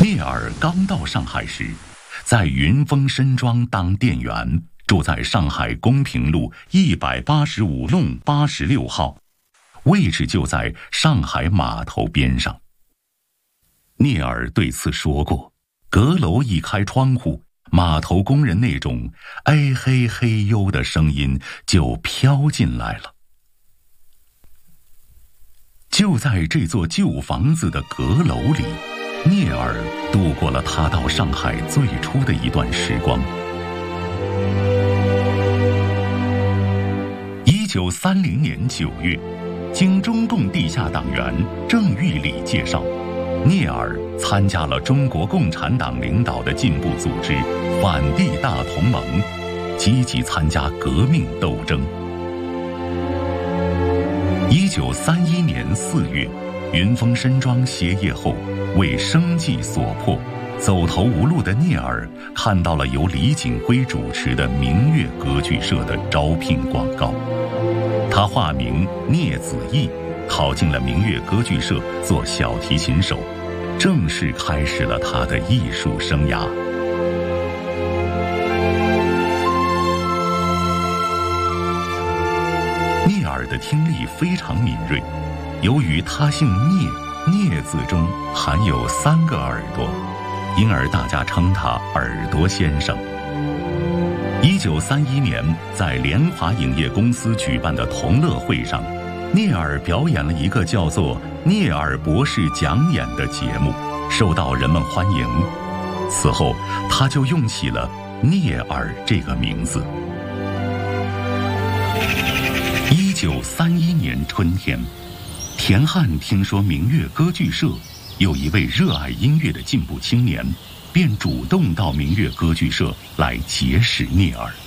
聂耳刚到上海时，在云峰深庄当店员，住在上海公平路185弄86号，位置就在上海码头边上。聂耳对此说过，阁楼一开窗户，码头工人那种哎嘿嘿呦的声音就飘进来了。就在这座旧房子的阁楼里，聂耳度过了他到上海最初的一段时光。1930年9月，经中共地下党员郑玉礼介绍，聂耳参加了中国共产党领导的进步组织反帝大同盟，积极参加革命斗争。1931年4月，云峰深庄歇业后，为生计所迫，走投无路的聂耳看到了由李景辉主持的明月歌剧社的招聘广告，他化名聂子义，考进了明月歌剧社做小提琴手，正式开始了他的艺术生涯。聂耳的听力非常敏锐，由于他姓聂，聂字中含有3个耳朵，因而大家称他耳朵先生。1931年，在联华影业公司举办的同乐会上，聂耳表演了一个叫做聂耳博士讲演的节目，受到人们欢迎。此后，他就用起了聂耳这个名字。1931年春天，田汉听说明月歌剧社有一位热爱音乐的进步青年，便主动到明月歌剧社来结识聂耳。